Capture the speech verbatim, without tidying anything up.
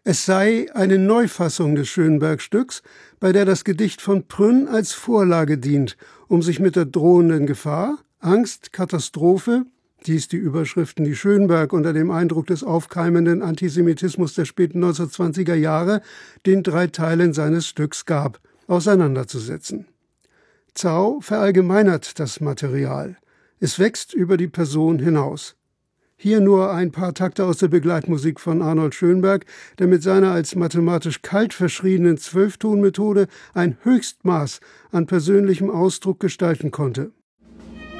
Es sei eine Neufassung des Schönberg-Stücks, bei der das Gedicht von Prünn als Vorlage dient, um sich mit der drohenden Gefahr, Angst, Katastrophe, dies die Überschriften, die Schönberg unter dem Eindruck des aufkeimenden Antisemitismus der späten neunzehnhundertzwanziger Jahre den drei Teilen seines Stücks gab, auseinanderzusetzen. Zau verallgemeinert das Material. Es wächst über die Person hinaus. Hier nur ein paar Takte aus der Begleitmusik von Arnold Schönberg, der mit seiner als mathematisch kalt verschriebenen Zwölftonmethode ein Höchstmaß an persönlichem Ausdruck gestalten konnte.